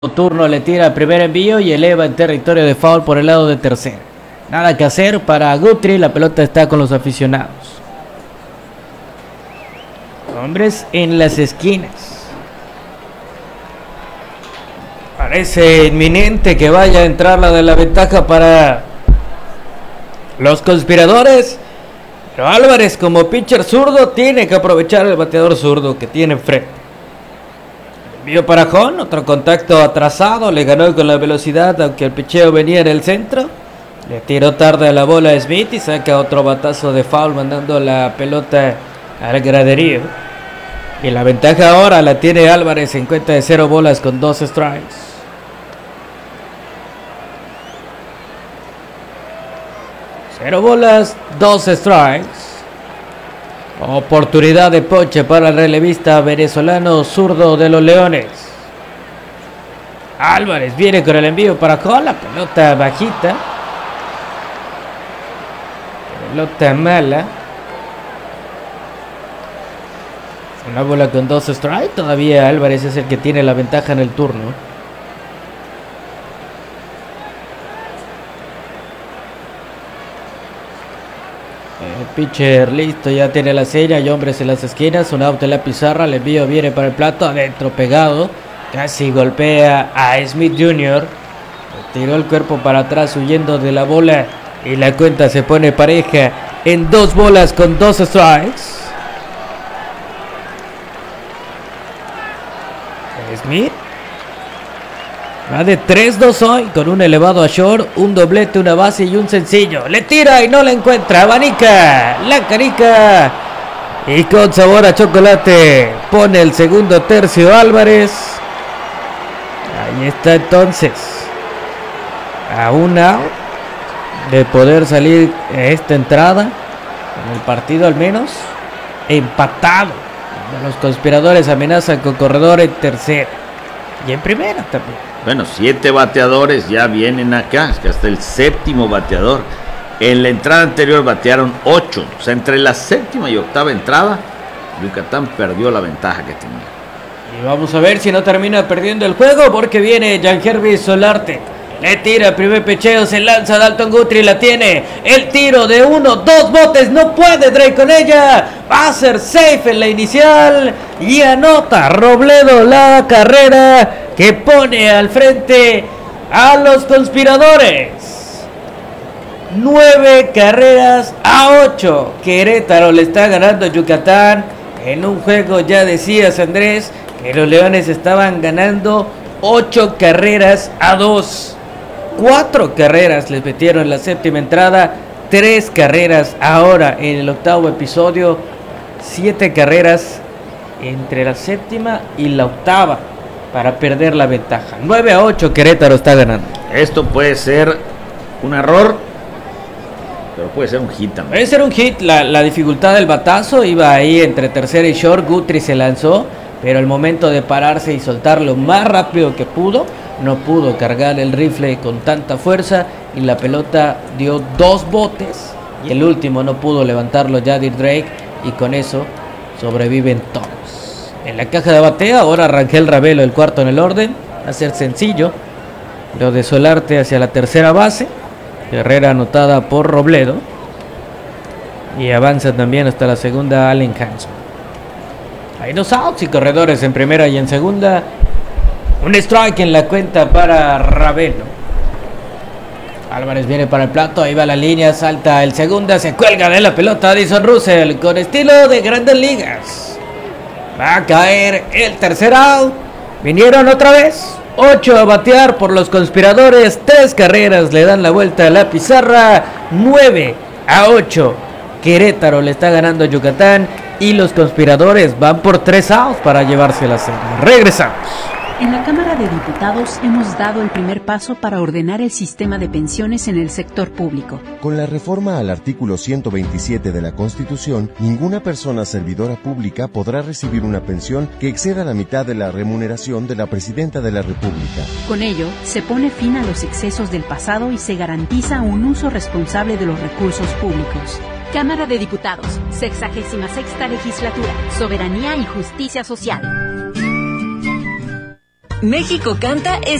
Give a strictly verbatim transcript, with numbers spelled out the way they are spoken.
turno le tira el primer envío y eleva en territorio de foul por el lado de tercera. Nada que hacer para Guthrie, la pelota está con los aficionados. Hombres en las esquinas. Parece inminente que vaya a entrar la de la ventaja para los conspiradores. Pero Álvarez, como pitcher zurdo, tiene que aprovechar el bateador zurdo que tiene enfrente. Envío para Jon, otro contacto atrasado, le ganó con la velocidad, aunque el picheo venía en el centro. Le tiró tarde a la bola a Smith y saca otro batazo de foul, mandando la pelota al graderío. Y la ventaja ahora la tiene Álvarez en cuenta de cero bolas con dos strikes. Cero bolas, dos strikes. Oportunidad de ponche para el relevista venezolano zurdo de los Leones. Álvarez viene con el envío para Jon, la pelota bajita. Pelota mala. Una bola con dos strikes. Todavía Álvarez es el que tiene la ventaja en el turno. El pitcher listo, ya tiene la seña. Hay hombres en las esquinas. Un out en la pizarra. El envío viene para el plato. Adentro pegado. Casi golpea a Smith junior Tiró el cuerpo para atrás huyendo de la bola. Y la cuenta se pone pareja en dos bolas con dos strikes. Smith va de tres dos hoy con un elevado a short, un doblete, una base y un sencillo. Le tira y no la encuentra. Abanica la canica y con sabor a chocolate pone el segundo tercio Álvarez. Ahí está entonces a un out de poder salir esta entrada en el partido, al menos empatado. Los conspiradores amenazan con corredor en tercera y en primera también. Bueno, siete bateadores ya vienen acá, es que hasta el séptimo bateador. En la entrada anterior batearon ocho, o sea, entre la séptima y octava entrada, Yucatán perdió la ventaja que tenía. Y vamos a ver si no termina perdiendo el juego, porque viene Yangervis Solarte. Le tira el primer pecheo, se lanza Dalton Guthrie, la tiene. El tiro de uno, dos botes, no puede Drake con ella. Va a ser safe en la inicial y anota Robledo la carrera que pone al frente a los conspiradores. Nueve carreras a ocho. Querétaro le está ganando a Yucatán. En un juego ya decías, Andrés, que los Leones estaban ganando ocho carreras a dos. Cuatro carreras les metieron en la séptima entrada, tres carreras ahora en el octavo episodio, siete carreras entre la séptima y la octava para perder la ventaja. nueve a ocho Querétaro está ganando. Esto puede ser un error, pero puede ser un hit también. Puede ser un hit, la, la dificultad del batazo iba ahí entre tercera y short. Guthrie se lanzó, pero al momento de pararse y soltar lo más rápido que pudo, no pudo cargar el rifle con tanta fuerza y la pelota dio dos botes y el último no pudo levantarlo Yadir Drake, y con eso sobreviven todos. En la caja de bateo ahora Rangel Ravelo, el cuarto en el orden. Va a ser sencillo lo de Solarte hacia la tercera base. Carrera anotada por Robledo y avanza también hasta la segunda Allen Hanson. Hay dos outs y corredores en primera y en segunda. Un strike en la cuenta para Ravelo. Álvarez viene para el plato, ahí va la línea, salta el segunda, se cuelga de la pelota Addison Russell con estilo de Grandes Ligas. Va a caer el tercer out. Vinieron otra vez ocho a batear por los conspiradores. Tres carreras le dan la vuelta a la pizarra. nueve a ocho. Querétaro le está ganando a Yucatán y los conspiradores van por tres outs para llevarse la serie. Regresamos. En la Cámara de Diputados hemos dado el primer paso para ordenar el sistema de pensiones en el sector público. Con la reforma al artículo ciento veintisiete de la Constitución, ninguna persona servidora pública podrá recibir una pensión que exceda la mitad de la remuneración de la Presidenta de la República. Con ello, se pone fin a los excesos del pasado y se garantiza un uso responsable de los recursos públicos. Cámara de Diputados, sexagésima sexta legislatura, soberanía y justicia social. México Canta es